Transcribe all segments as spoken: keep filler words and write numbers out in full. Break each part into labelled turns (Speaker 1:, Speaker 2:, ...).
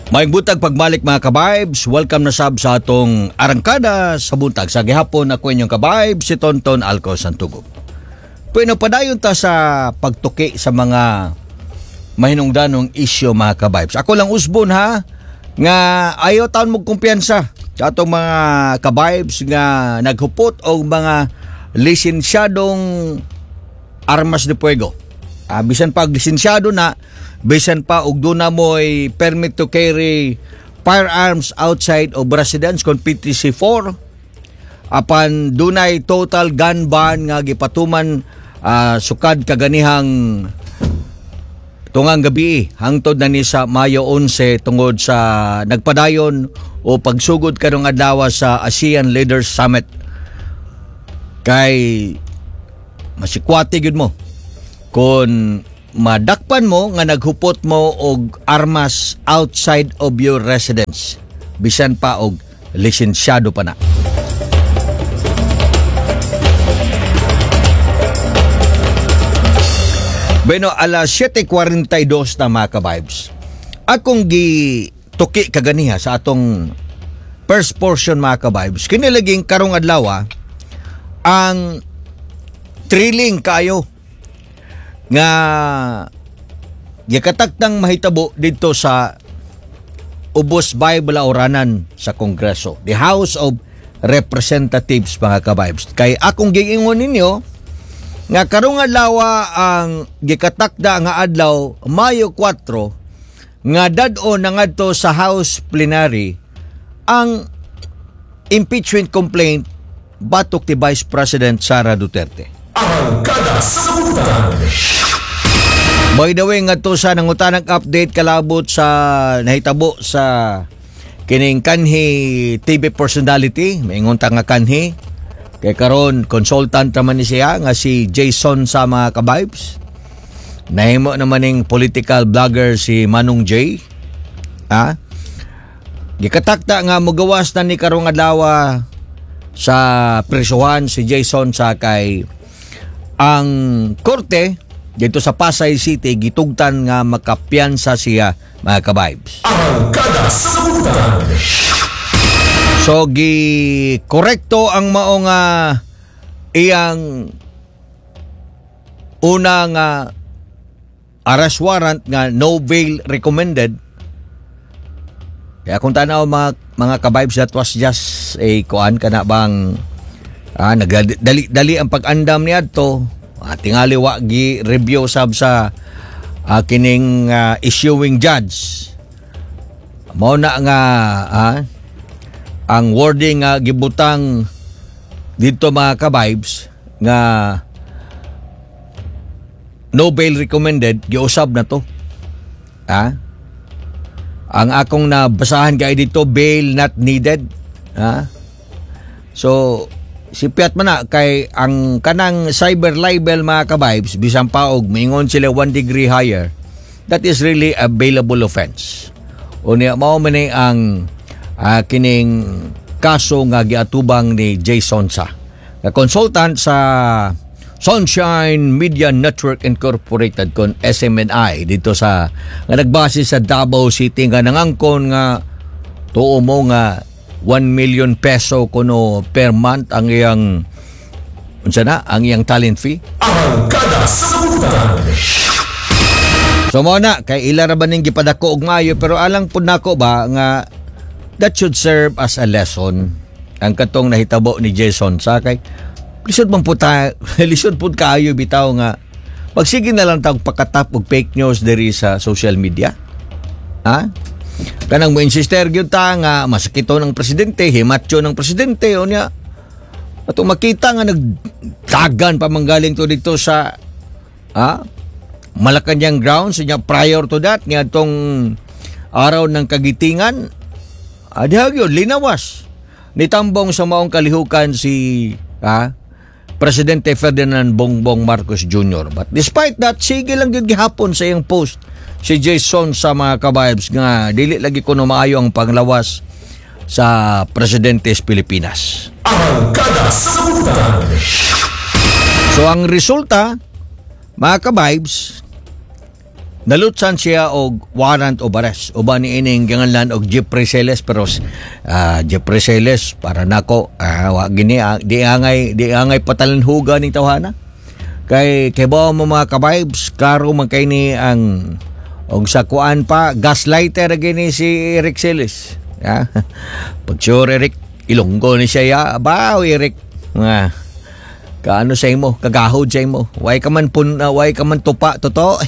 Speaker 1: Maayong buntag pagbalik mga ka-vibes. Welcome na sab sa atong arangkada sa buntag. Sa gihapon ako inyong ka-vibes, si Tonton Alco Santugop. Pwede padayon ta sa pagtuki sa mga mahinungdanong isyo mga ka-vibes. Ako lang usbon ha, nga ayaw taon mong kumpiyansa sa atong mga ka-vibes nga naghupot o mga lisensyadong armas de fuego. Uh, bisan pag lisensyado na, bisan pa og doon na mo'y permit to carry firearms outside of residence kung P T C four, apan dunay total gun ban nga gipatuman uh, sukad kaganihang tungang gabi hangtod na ni sa Mayo eleven tungod sa nagpadayon o pagsugod karong adlaw sa ASEAN Leaders Summit. Kay masikwati gyud mo kung madakpan mo nga naghupot mo og armas outside of your residence, bisan pa og lisensyado pa na. Bueno, alas seven forty-two na mga ka-vibes. Akong gituki kaganiha sa atong first portion mga ka-vibes. Kinilaging karong adlaw ang thrilling kayo nga gikataktang mahitabo dito sa ubos bay balaoranan sa Kongreso, the House of Representatives mga ka-vibes. Kay akong giingon ninyo nga karong adlaw ang gikatakda nga adlaw Mayo four nga dad-on na ngadto sa House Plenary ang impeachment complaint batok ti Vice President Sara Duterte.
Speaker 2: Arangkada sa Buntag.
Speaker 1: By the way, nga to sa nangutanang update kalabot sa nahitabo sa kining kanhi T V personality, maingon ta nga kanhi. Kay karon consultant naman ni siya nga si Jason sa mga ka-vibes. Nahimo naman ning political blogger si Manong J. Ha? Gikatakta nga mogawas na ni karong adlaw sa presuhan si Jason sa kay ang korte dito sa Pasay City gitugtan nga makapiyansa siya mga ka-vibes.
Speaker 2: Arangkada sa Buntag.
Speaker 1: So gi korekto ang mao nga iyang unang uh, arrest warrant nga no bail recommended. Kaya kung tanaw mga mga ka-vibes, that was just a kuan kana bang ah, nagdali dali ang pag-andam niya to. Ah, tingali wa gi review sab sa ah, kining ah, issuing judge. Mao na nga ah, ang wording nga gibutang dito mga ka-vibes nga no bail recommended, giusab na to. Ha? Ang akong nabasahan kay dito, bail not needed. Ha? So si Piat man na kay ang kanang cyber libel mga ka-vibes, bisan pa og mingon sila one degree higher, that is really a bailable offense. O niya mao man ang uh, kining kaso nga giatubang ni Jason Sa, na consultant sa Sunshine Media Network Incorporated kon S M N I dito sa nga nagbase sa Davao City nga nangangkon nga tuo mo nga one million peso kuno per month ang iyang unsa na ang iyang talent fee.
Speaker 2: Arangkada sa Buntag.
Speaker 1: So mo na kay ila ra ba ning gipadako og maayo, pero alang pud nako ba nga that should serve as a lesson ang katong nahitabo ni Jason sa kay lisod man pud ta lisod pud kaayo bitaw nga pagsige na lang tawag pakatap og fake news diri sa social media. Ha? Kanang mo insister gyud ta nga masakito ng presidente, himatyo ng presidente o niya. Ato makita nga nagtagan pa manggaling to dito sa ah Malacanang grounds niya prior to that nga tong araw ng kagitingan. Adha gyud linawas nitambong sa maong kalihukan si ah Presidente Ferdinand Bongbong Marcos Junior But despite that, sige lang gyud gihapon sa iyang post si Jason sa mga ka-vibes nga dili lagi kuno maayo ang panglawas sa Presidentes Pilipinas.
Speaker 2: Arangkada sa Buntag.
Speaker 1: So ang resulta mga ka-vibes, nalutsan siya og warrant of arrest. Uban ni ining ginganlan og Jeffrey Celes, pero uh, Jeffrey Celes para nako uh, wa gini uh, di angay di angay patalanhuga ning tawhana. Kay kay bao mo mga ka-vibes, klaro man kay ni ang og sa kuan pa gaslighter gini si Eric Celes. Ya. Pag sure Eric Ilonggo ni siya ya, baw Eric. Nga kaano sa imo, kagahod sa imo. Way ka man pun, uh, way ka man tupa toto.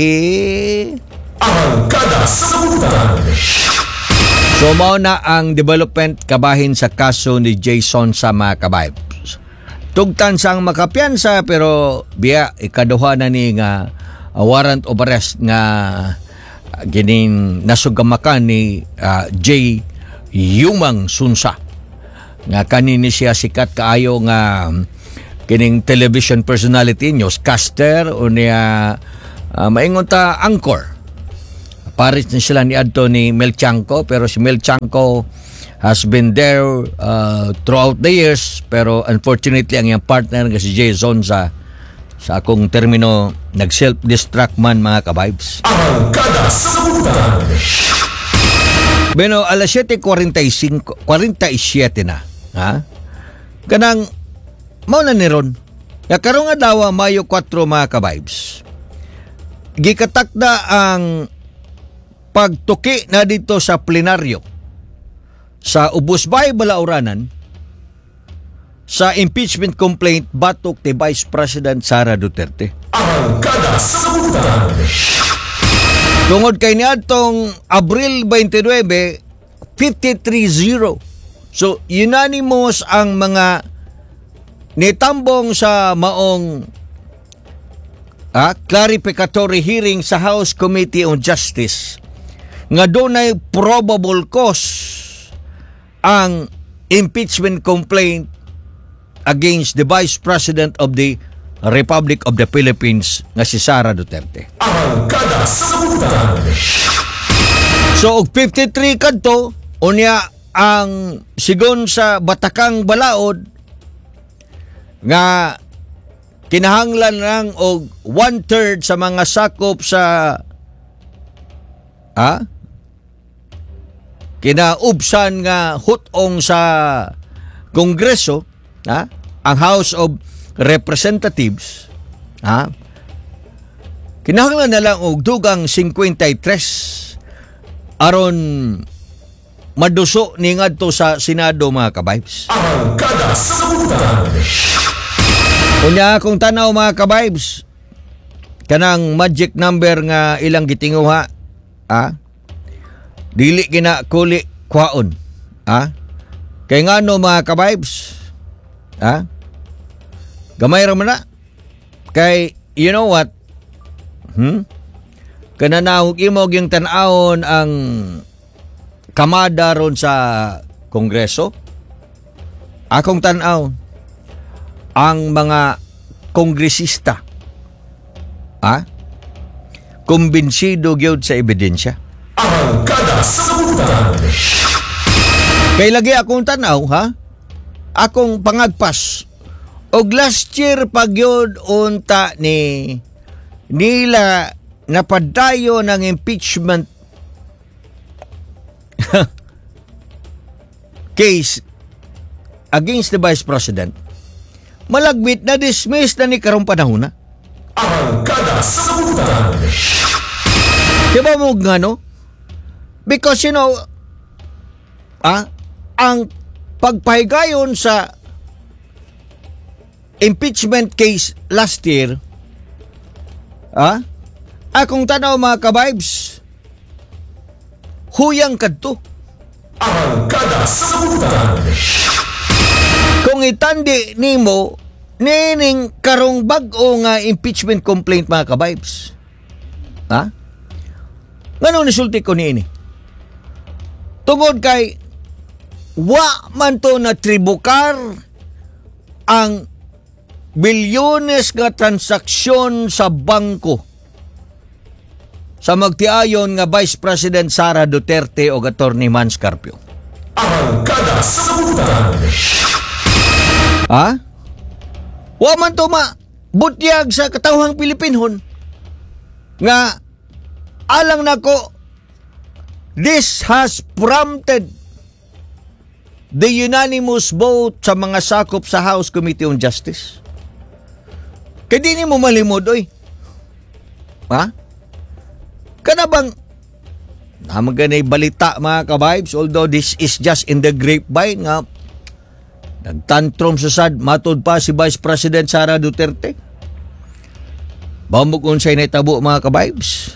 Speaker 2: Arangkada sa Sagutan.
Speaker 1: So mao na ang development kabahin sa kaso ni Jason sa mga ka-vibes. Tugtan sang makapiyansa pero biya ikaduha na ni nga uh, warrant of arrest nga uh, gining nasugamakan ni uh, J. Yumang Sunsa. Nga kanini siya sikat kaayo nga kining television personality, newscaster o niya uh, maingon ta anchor. Paris na sila ni adto ni Melchanko, pero si Melchanko has been there uh, throughout the years, pero unfortunately ang iyang partner nga si Jason sa sa akong termino nag self-destruct man mga ka-vibes.
Speaker 2: Arangkada sa Sagutan.
Speaker 1: Bueno, alas siyete forty-seven na. Ha? Kanang mao na ni ron. Ya karong adlaw Mayo four mga ka-vibes. Gikatakda ang pagtuki na dito sa plenaryo sa Ubos-Bay Balauranan sa impeachment complaint batok ni Vice President Sara Duterte.
Speaker 2: Arangkada sa Sagutan.
Speaker 1: Tungod kay niadtong Abril twenty-nine, fifty-three zero. So unanimous ang mga nitambong sa maong ah, clarificatory hearing sa House Committee on Justice nga dunay probable cause ang impeachment complaint against the Vice President of the Republic of the Philippines nga si Sara Duterte.
Speaker 2: Arangkada sa Sagutan.
Speaker 1: So og fifty-three kadto unya ang sigon sa Batakang Balaod nga kinahanglan lang og one-third sa mga sakop sa ah, kinaubsan nga hutong sa Kongreso, ah, ang House of Representatives, ah, kinahanglan na lang og dugang fifty-three aron maduso ni ngadto sa Senado mga ka-vibes.
Speaker 2: Arangkada sa Sagutan.
Speaker 1: Unya akong tanaw mga ka-vibes, kanang magic number nga ilang gitinguha, ah, dili gina kuli kwaon, ah, kay ngano mga ka-vibes, ah, gamay ra man na, kay you know what, hmm, kananahog imog yung tanawon ang kamada ron sa Kongreso. Akong tanaw ang mga kongresista, ah, kumbinsido gyud sa ebidensya.
Speaker 2: Arangkada sa Sagutan.
Speaker 1: Kay lagi akong tanaw, ha, akong pangagpas og last year pagyod unta ni nila napadayo ng impeachment case against the Vice President, malagbit na dismiss na ni karong panahon na.
Speaker 2: Arangkada sa Sagutan.
Speaker 1: Diba mo nga no? Because you know, ah, ang pagpahigayon sa impeachment case last year, ah, akong tanaw mga ka-vibes, huyang kadto.
Speaker 2: Arangkada sa Sagutan.
Speaker 1: Kung itandi nimo nining karong bag-o nga impeachment complaint mga ka-vibes, ha? Ngano nisulti ko niini? Tungod kay wa man to na tribukar ang bilyones nga transaksyon sa bangko sa magtiayon nga Vice President Sara Duterte o Attorney Mans Carpio.
Speaker 2: Arangkada sa Sagutan.
Speaker 1: Ha? Wa man to ma butyag sa katawhang Pilipinhon nga alang nako, this has prompted the unanimous vote sa mga sakop sa House Committee on Justice. Kaya di ni mo malimod, oy. Ha? Kana bang naman ganay balita mga ka-vibes, although this is just in the grapevine nga nagtantrum sa sad, matod pa si Vice President Sara Duterte. Bambog unsay naitabo mga ka-vibes.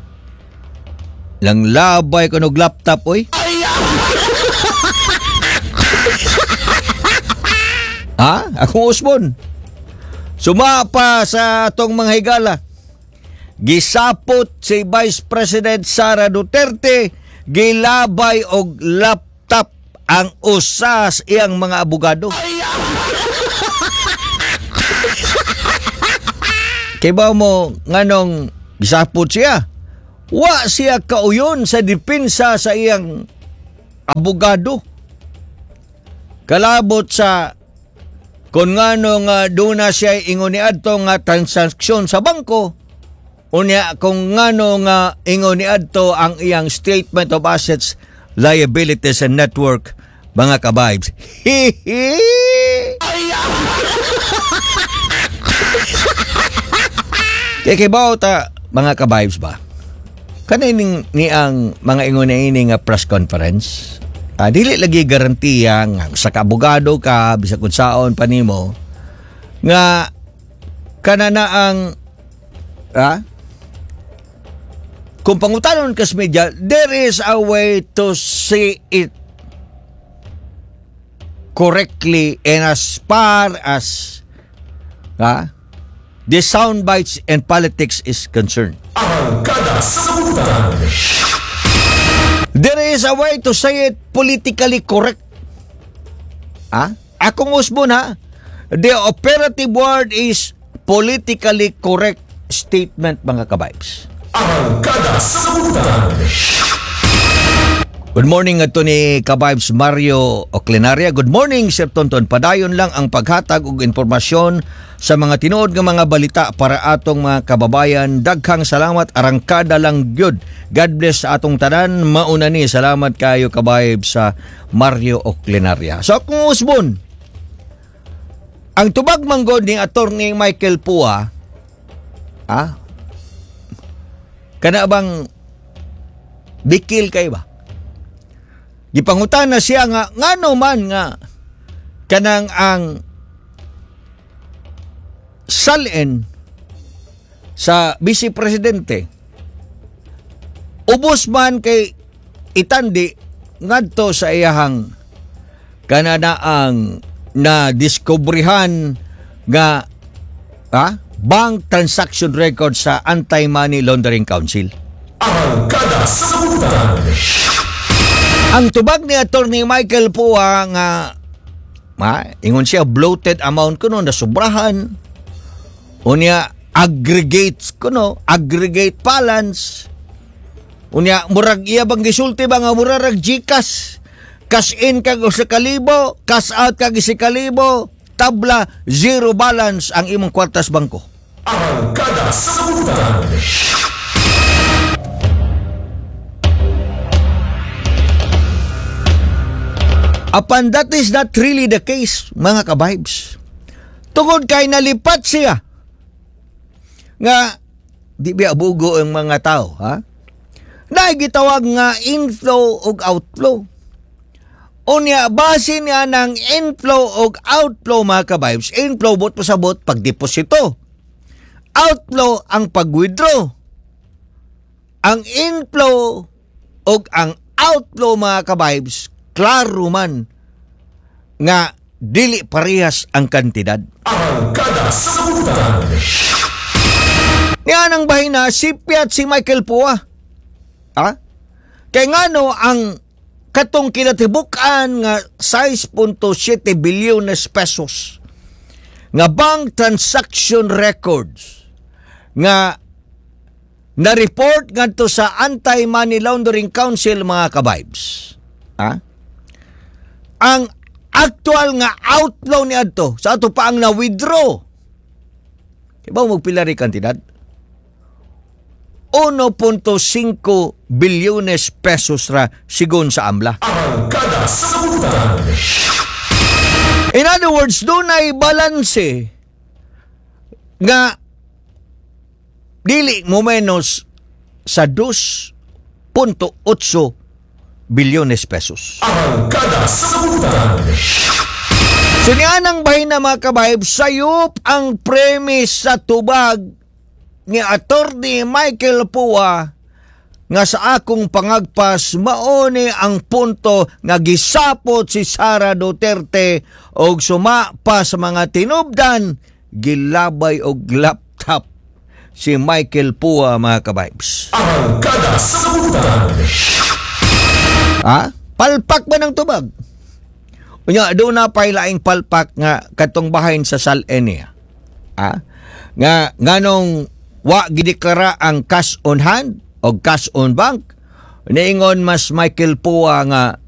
Speaker 1: Lang labay ko nog laptop, oy. Ha? Akong usbon. Sumapa sa atong mga higala. Gisapot si Vice President Sara Duterte, gilabay og laptop ang usas iyang mga abogado. Kay ba mo nganong gisapot siya? Wa siya kauyon sa depensa sa iyang abogado. Kalabot sa kung ngano nga doon na siya ingon ni adto nga transaksyon sa bangko, unya kung ngano nga ingon ni adto ang iyang statement of assets, liabilities, and network, mga ka-vibes. Hihi! Kaya kibaw ta, mga ka-vibes ba? Kanin ni ang mga ingon na ini nga press conference, ah, dili lagi garantiya nga sa kaabogado ka, bisag kung saon pa nimo, nga kanana ang ah, kung pangutanon kas media, there is a way to see it correctly and as far as ah, the sound bites and politics is concerned.
Speaker 2: Arangkada sa Kabutan.
Speaker 1: There is a way to say it politically correct. Ah? Akong usbon ha, the operative word is politically correct statement, mga ka-vibes.
Speaker 2: Arangkada sa Kabutan.
Speaker 1: Good morning ato ni ka-vibes Mario Oclenaria. Good morning, Sir Tonton. Padayon lang ang paghatag og impormasyon sa mga tinuod nga mga balita para atong mga kababayan. Daghang salamat, arangkada lang gyud. God bless sa atong tanan. Mauna ni salamat kayo ka-vibes sa Mario Oclenaria. So kung usbon, ang tubag manggod ni Attorney Michael Pua, ah, kana bang bikil kay ba? Gipangutan na siya nga ngano man nga kanang ang salin sa Vice Presidente ubos man kay itandi ngadto sa iyahang kanana ang na diskubrihan nga ah, bank transaction record sa Anti-Money Laundering Council.
Speaker 2: Arangkada sa Kabutan.
Speaker 1: Ang tubag ni Attorney Michael Pua nga ma, ingon siya bloated amount kuno na sobrahan. Unya aggregates kuno, aggregate balance. Unya murag iya bang gisulti ba nga murag Gcash. Cash in kag sa kalibo, cash out kag sa kalibo, tabla zero balance ang imong kwartas bangko.
Speaker 2: Arangkada sa Kabutan.
Speaker 1: Apan that is not really the case, mga ka-vibes. Tungod kay nalipat siya nga di ba abugo ang mga tao, ha? Naigitawag nga inflow ug outflow. Unya base niya ng inflow ug outflow, mga ka-vibes. Inflow bot pasabot pagdeposito. Outflow ang pag-withdraw. Ang inflow ug ang outflow, mga ka-vibes, klaro man nga dili parehas ang kantidad.
Speaker 2: Arangkada sa Kabutan.
Speaker 1: Yan ang bahina si Piat si Michael Pua. Ha? Kay ngano ang katong kinatibukan nga six point seven bilyones pesos nga bank transaction records nga na-report ngadto sa Anti-Money Laundering Council, mga ka-vibes. Ha? Ang actual nga outflow ni adto sa ato pa ang na-withdraw. Diba magpilari kantidad? one punto five bilyones pesos ra sigon sa AMLA.
Speaker 2: Arangkada sa Kabutan.
Speaker 1: In other words, doon ay balanse nga dili mo menos sa two punto eight bilyones pesos.
Speaker 2: Arangkada sa Kabutan.
Speaker 1: So nianang bahin na mga kabayib, sayop ang premise sa tubag ni Attorney Michael Pua nga sa akong pangagpas mauni ang punto nga gisapot si Sara Duterte og suma pa sa mga tinubdan gilabay og laptop si Michael Pua mga kabayibs.
Speaker 2: Arangkada sa Kabutan.
Speaker 1: Ha? Palpak ba ng tubag? Unya, doon na pa'y laing palpak nga katong bahayin sa Salenia. Ha? Nga, nganong wa gideklara ang cash on hand o cash on bank, niingon mas Michael Pua nga